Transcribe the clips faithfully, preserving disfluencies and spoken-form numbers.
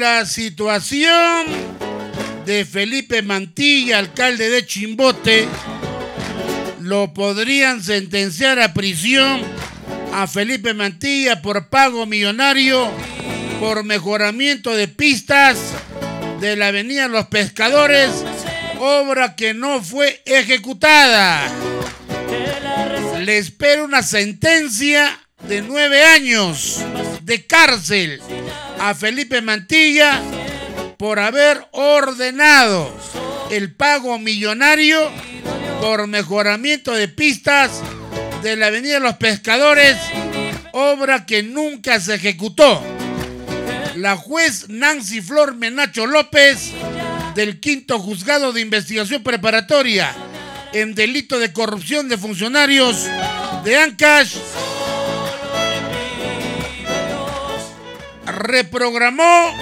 La situación de Felipe Mantilla, alcalde de Chimbote, lo podrían sentenciar a prisión a Felipe Mantilla por pago millonario por mejoramiento de pistas de la avenida Los Pescadores, obra que no fue ejecutada. Le espera una sentencia de nueve años de cárcel a Felipe Mantilla por haber ordenado el pago millonario por mejoramiento de pistas de la avenida Los Pescadores, obra que nunca se ejecutó. La juez Nancy Flor Menacho López, del quinto juzgado de investigación preparatoria en delito de corrupción de funcionarios de Ancash, reprogramó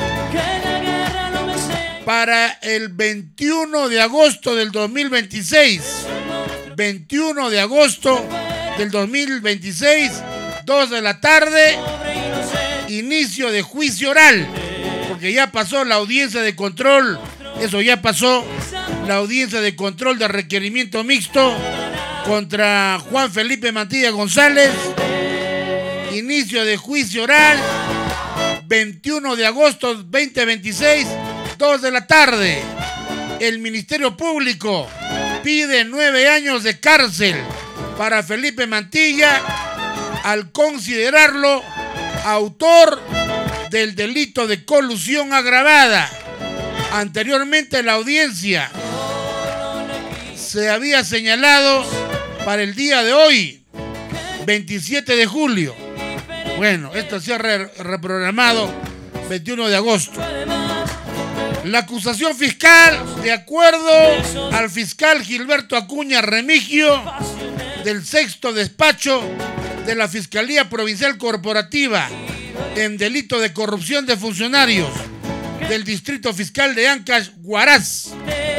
para el veintiuno de agosto del dos mil veintiséis. veintiuno de agosto del dos mil veintiséis, dos de la tarde, inicio de juicio oral, porque ya pasó la audiencia de control, eso ya pasó, la audiencia de control de requerimiento mixto contra Juan Felipe Mantilla González, inicio de juicio oral, veintiuno de agosto dos mil veintiséis, dos de la tarde. El Ministerio Público pide nueve años de cárcel para Felipe Mantilla al considerarlo autor del delito de colusión agravada. Anteriormente la audiencia se había señalado para el día de hoy, veintisiete de julio. Bueno, esto se ha re reprogramado veintiuno de agosto. La acusación fiscal, de acuerdo al fiscal Gilberto Acuña Remigio, del sexto despacho de la Fiscalía Provincial Corporativa en delito de corrupción de funcionarios del Distrito Fiscal de Ancash, Huaraz,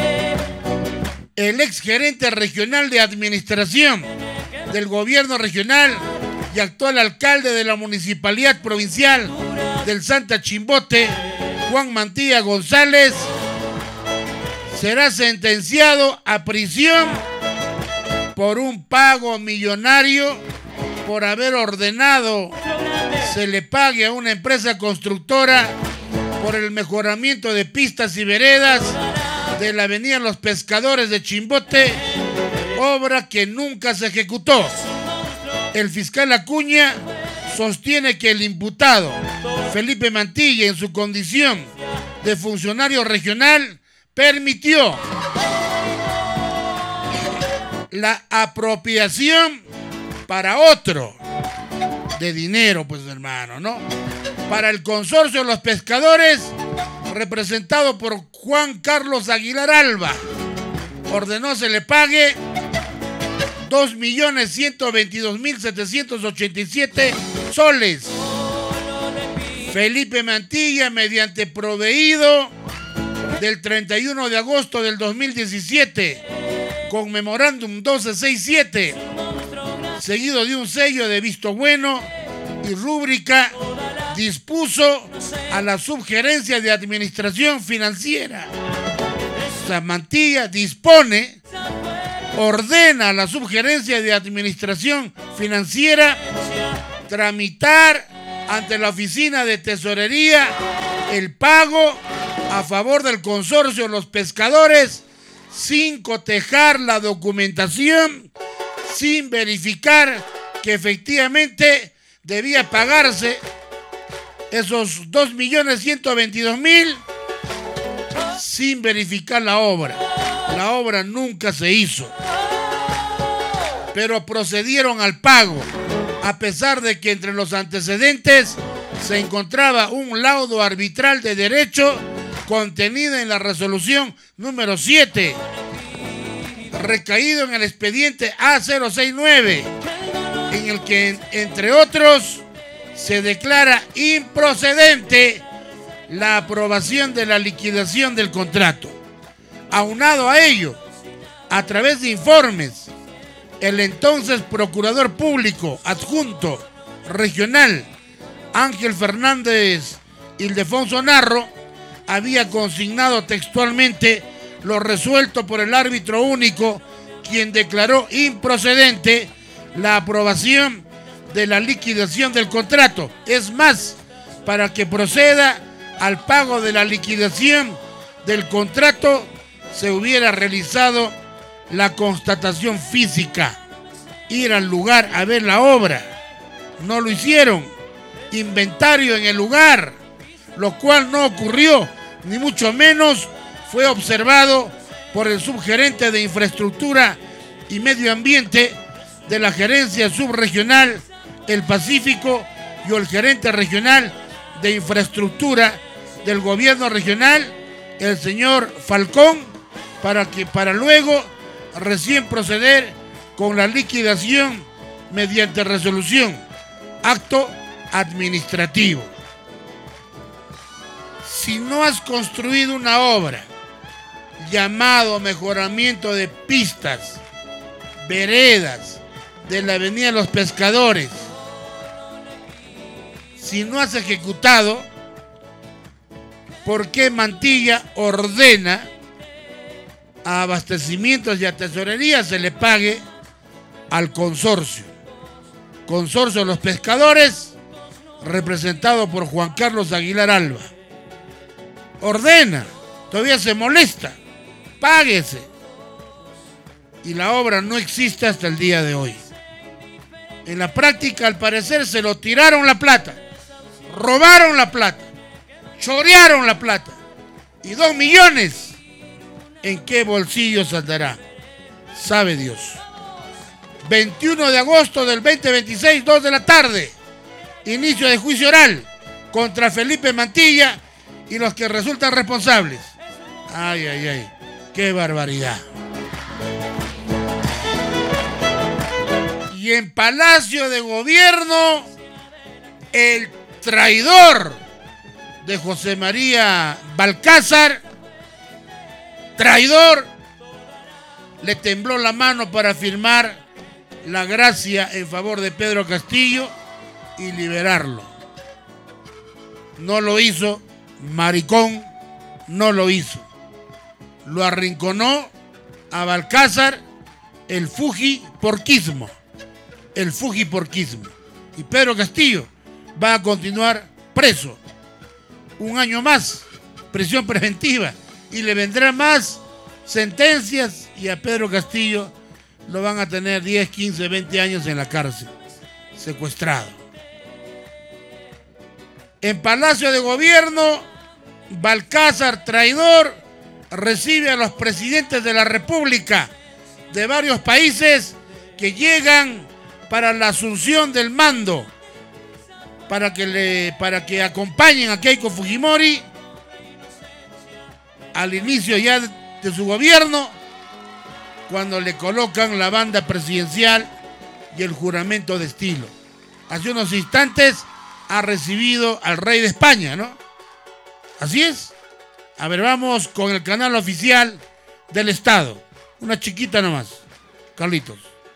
el exgerente regional de administración del gobierno regional y actual alcalde de la Municipalidad Provincial del Santa Chimbote, Juan Mantilla González, será sentenciado a prisión por un pago millonario por haber ordenado se le pague a una empresa constructora por el mejoramiento de pistas y veredas de la avenida Los Pescadores de Chimbote, obra que nunca se ejecutó. El fiscal Acuña sostiene que el imputado Felipe Mantilla, en su condición de funcionario regional, permitió la apropiación para otro de dinero, pues hermano, ¿no? Para el consorcio Los Pescadores, representado por Juan Carlos Aguilar Alba, ordenó se le pague dos millones ciento veintidós mil setecientos ochenta y siete soles. Felipe Mantilla, mediante proveído del treinta y uno de agosto del dos mil diecisiete, con memorándum doce sesenta y siete, seguido de un sello de visto bueno y rúbrica, dispuso a la subgerencia de administración financiera. O sea, Mantilla dispone, ordena a la subgerencia de administración financiera tramitar ante la oficina de tesorería el pago a favor del consorcio Los Pescadores sin cotejar la documentación, sin verificar que efectivamente debía pagarse esos dos millones ciento veintidós mil, sin verificar la obra. La obra nunca se hizo, pero procedieron al pago, a pesar de que entre los antecedentes se encontraba un laudo arbitral de derecho contenido en la resolución número siete, recaído en el expediente A cero sesenta y nueve, en el que, entre otros, se declara improcedente la aprobación de la liquidación del contrato. Aunado a ello, a través de informes, el entonces Procurador Público Adjunto Regional Ángel Fernández Ildefonso Narro había consignado textualmente lo resuelto por el árbitro único, quien declaró improcedente la aprobación de la liquidación del contrato. Es más, para que proceda al pago de la liquidación del contrato, se hubiera realizado la constatación física, ir al lugar a ver la obra. No lo hicieron. Inventario en el lugar, lo cual no ocurrió, ni mucho menos fue observado por el subgerente de Infraestructura y Medio Ambiente de la Gerencia Subregional El Pacífico y el gerente regional de Infraestructura del Gobierno Regional, el señor Falcón, para que para luego recién proceder con la liquidación mediante resolución, acto administrativo. Si no has construido una obra llamado mejoramiento de pistas, veredas de la Avenida Los Pescadores, si no has ejecutado, ¿por qué Mantilla ordena a abastecimientos y a tesorería se le pague al consorcio? Consorcio de los Pescadores, representado por Juan Carlos Aguilar Alba. Ordena, todavía se molesta, páguese. Y la obra no existe hasta el día de hoy. En la práctica, al parecer, se lo tiraron la plata, robaron la plata, chorearon la plata. Y dos millones, ¿en qué bolsillo saldrá? Sabe Dios. veintiuno de agosto del veinte veintiséis, dos de la tarde. Inicio de juicio oral contra Felipe Mantilla y los que resultan responsables. Ay, ay, ay, qué barbaridad. Y en Palacio de Gobierno, el traidor de José María Balcázar, traidor, le tembló la mano para firmar la gracia en favor de Pedro Castillo y liberarlo. No lo hizo, maricón, no lo hizo. Lo arrinconó a Balcázar el fujiporquismo, el fujiporquismo. Y Pedro Castillo va a continuar preso un año más, prisión preventiva, y le vendrán más sentencias, y a Pedro Castillo lo van a tener diez, quince, veinte años en la cárcel, secuestrado. En Palacio de Gobierno, Balcázar, traidor, recibe a los presidentes de la República de varios países que llegan para la asunción del mando, para que, le, para que acompañen a Keiko Fujimori al inicio ya de, de su gobierno, cuando le colocan la banda presidencial y el juramento de estilo. Hace unos instantes ha recibido al rey de España, ¿no? Así es. A ver, vamos con el canal oficial del Estado. Una chiquita nomás. Carlitos.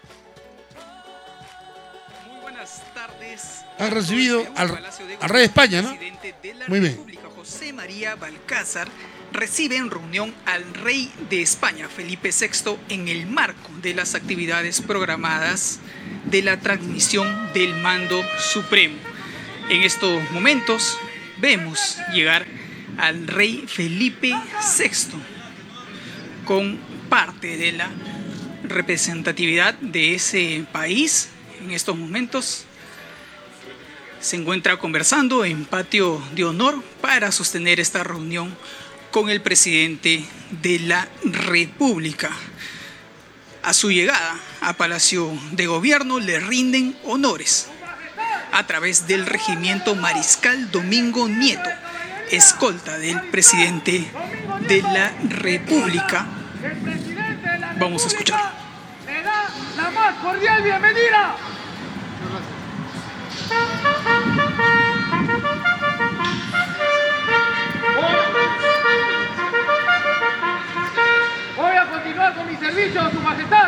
Muy buenas tardes. Han recibido al, al rey de España, ¿no? Muy bien. José María Balcázar recibe en reunión al rey de España, Felipe sexto, en el marco de las actividades programadas de la transmisión del mando supremo. En estos momentos vemos llegar al rey Felipe sexto con parte de la representatividad de ese país. En estos momentos se encuentra conversando en patio de honor para sostener esta reunión con el presidente de la República. A su llegada a Palacio de Gobierno le rinden honores a través del regimiento Mariscal Domingo Nieto, escolta del presidente de la República. Vamos a escucharlo. Le da la más cordial bienvenida. Voy a continuar con mi servicio, Su Majestad.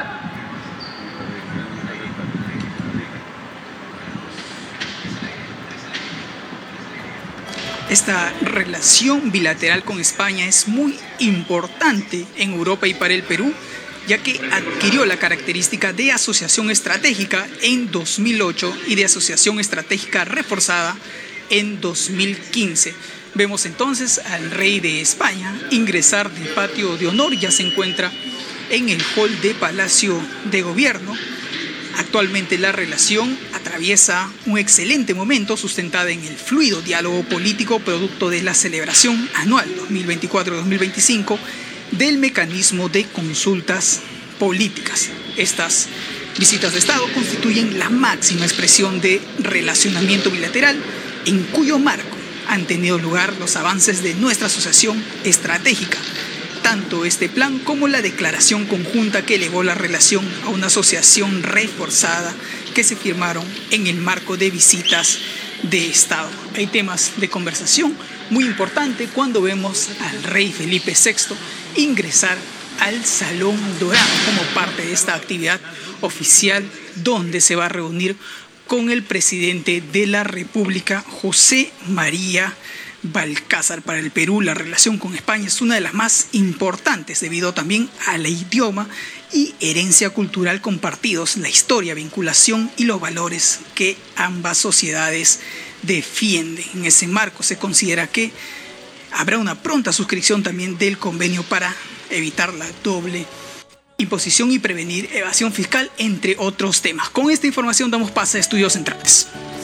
Esta relación bilateral con España es muy importante en Europa y para el Perú, ya que adquirió la característica de asociación estratégica en dos mil ocho y de asociación estratégica reforzada en dos mil quince. Vemos entonces al rey de España ingresar del patio de honor, ya se encuentra en el hall de Palacio de Gobierno. Actualmente la relación atraviesa un excelente momento sustentada en el fluido diálogo político producto de la celebración anual dos mil veinticuatro dos mil veinticinco del mecanismo de consultas políticas. Estas visitas de Estado constituyen la máxima expresión de relacionamiento bilateral en cuyo marco han tenido lugar los avances de nuestra asociación estratégica. Tanto este plan como la declaración conjunta que elevó la relación a una asociación reforzada que se firmaron en el marco de visitas de Estado. Hay temas de conversación muy importantes cuando vemos al rey Felipe sexto ingresar al Salón Dorado como parte de esta actividad oficial donde se va a reunir con el presidente de la República, José María Balcázar. Para el Perú, la relación con España es una de las más importantes debido también al idioma y herencia cultural compartidos, la historia, vinculación y los valores que ambas sociedades defienden. En ese marco se considera que habrá una pronta suscripción también del convenio para evitar la doble imposición y prevenir evasión fiscal, entre otros temas. Con esta información damos paso a Estudios Centrales.